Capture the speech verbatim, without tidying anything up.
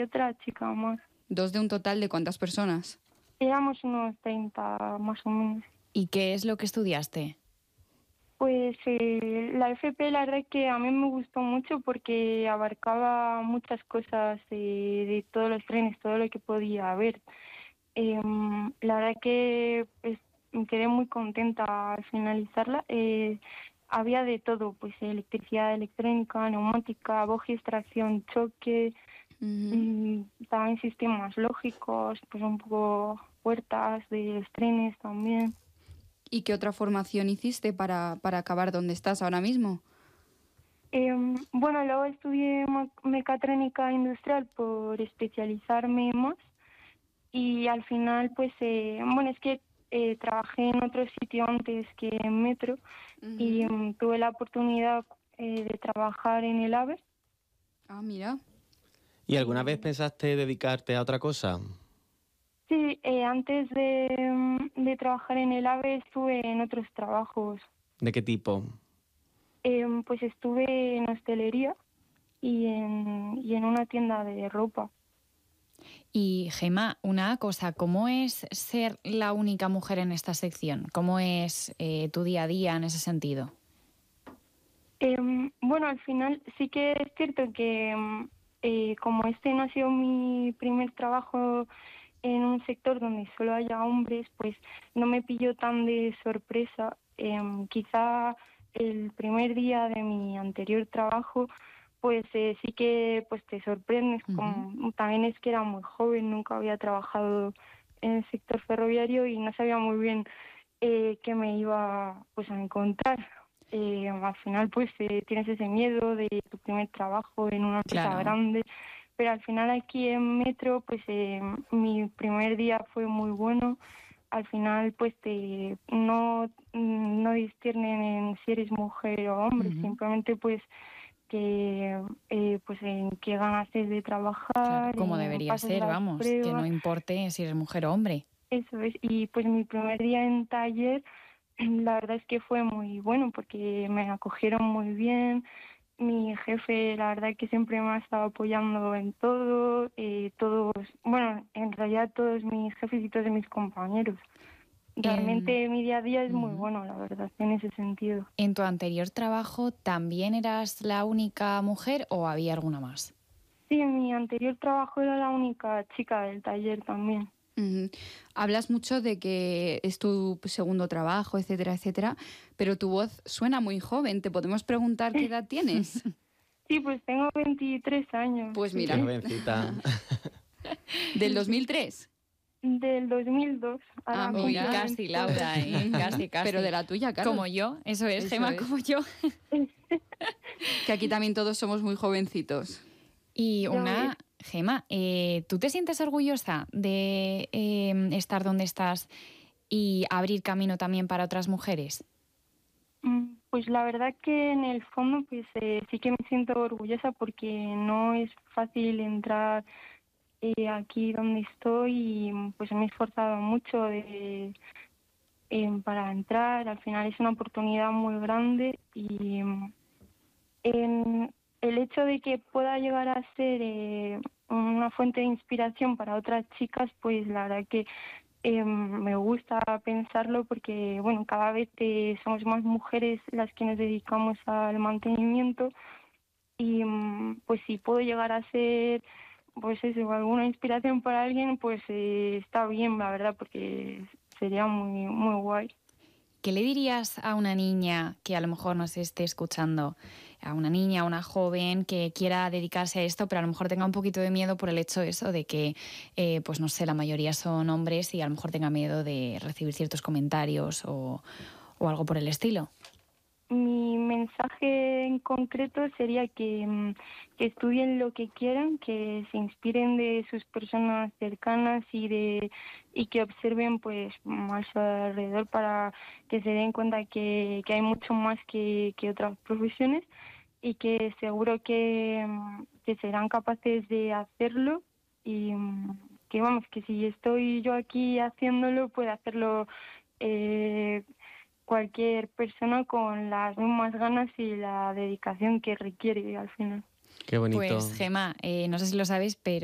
otra chica más. ¿Dos de un total de cuántas personas? Éramos unos treinta más o menos. ¿Y qué es lo que estudiaste? Pues eh, la F P la verdad es que a mí me gustó mucho porque abarcaba muchas cosas eh, de todos los trenes, todo lo que podía haber. Eh, la verdad que pues, me quedé muy contenta al finalizarla. Eh, había de todo, pues electricidad, electrónica, neumática, bogies, tracción, choque, Uh-huh. mm, también sistemas lógicos, pues un poco puertas de los trenes también. ¿Y qué otra formación hiciste para, para acabar donde estás ahora mismo? Eh, bueno, luego estudié ma- mecatrónica industrial por especializarme más y al final pues, eh, bueno, es que eh, trabajé en otro sitio antes que en Metro Uh-huh. y um, tuve la oportunidad eh, de trabajar en el AVE. Ah, mira. ¿Y alguna vez pensaste dedicarte a otra cosa? Sí, eh, antes de, mm, de trabajar en el AVE estuve en otros trabajos. ¿De qué tipo? Eh, pues estuve en hostelería y en, y en una tienda de ropa. Y Gemma, una cosa, ¿cómo es ser la única mujer en esta sección? ¿Cómo es eh, tu día a día en ese sentido? Eh, bueno, al final sí que es cierto que mm, eh, como este no ha sido mi primer trabajo en un sector donde solo haya hombres, pues no me pilló tan de sorpresa. Eh, quizá el primer día de mi anterior trabajo, pues eh, sí que pues te sorprendes. Uh-huh. Como, también es que era muy joven, nunca había trabajado en el sector ferroviario y no sabía muy bien eh, qué me iba pues a encontrar. Eh, al final pues eh, tienes ese miedo de tu primer trabajo en una empresa Claro. grande, pero al final aquí en Metro pues eh, mi primer día fue muy bueno. Al final pues te no no disciernen en si eres mujer o hombre, Uh-huh. simplemente pues que eh, pues en qué ganas es de trabajar, Claro, como en debería pasas ser, las vamos, pruebas. que no importe si eres mujer o hombre. Eso es, y pues mi primer día en taller, la verdad es que fue muy bueno porque me acogieron muy bien. Mi jefe, la verdad que siempre me ha estado apoyando en todo, eh, todos, bueno, en realidad todos mis jefes y todos mis compañeros. Realmente En... mi día a día es muy Uh-huh. bueno, la verdad, en ese sentido. ¿En tu anterior trabajo también eras la única mujer o había alguna más? Sí, en mi anterior trabajo era la única chica del taller también. Uh-huh. Hablas mucho de que es tu segundo trabajo, etcétera, etcétera, pero tu voz suena muy joven. ¿Te podemos preguntar qué edad tienes? Sí, pues tengo veintitrés años. Pues mira. Qué jovencita. ¿Del dos mil tres? Del dos mil dos. Ah, Ahora Uy, mira. casi, Laura, ¿eh? Casi, casi. Pero de la tuya, claro. Como yo, eso es, Eso Gemma, es. como yo. Que aquí también todos somos muy jovencitos. Y Ya una, ves. Gemma, eh, ¿tú te sientes orgullosa de eh, estar donde estás y abrir camino también para otras mujeres? Mm, Pues la verdad que en el fondo pues eh, sí que me siento orgullosa porque no es fácil entrar eh, aquí donde estoy y mm, pues me he esforzado mucho de, eh, para entrar. Al final es una oportunidad muy grande y mm, en el hecho de que pueda llegar a ser eh, una fuente de inspiración para otras chicas, pues la verdad que eh, me gusta pensarlo porque, bueno, cada vez eh, somos más mujeres las que nos dedicamos al mantenimiento y, mm, pues si puedo llegar a ser, pues eso, alguna inspiración para alguien, pues eh, está bien, la verdad, porque sería muy, muy guay. ¿Qué le dirías a una niña que a lo mejor nos esté escuchando, a una niña, a una joven que quiera dedicarse a esto, pero a lo mejor tenga un poquito de miedo por el hecho eso de que, eh, pues no sé, la mayoría son hombres y a lo mejor tenga miedo de recibir ciertos comentarios o, o algo por el estilo? Mi mensaje en concreto sería que, mm, que estudien lo que quieran, que se inspiren de sus personas cercanas y de y que observen pues a su alrededor para que se den cuenta que, que hay mucho más que, que otras profesiones y que seguro que, mm, que serán capaces de hacerlo y mm, que vamos, que si estoy yo aquí haciéndolo, puede hacerlo eh, cualquier persona con las mismas ganas y la dedicación que requiere al final. Qué bonito. Pues Gemma, eh, no sé si lo sabes, pero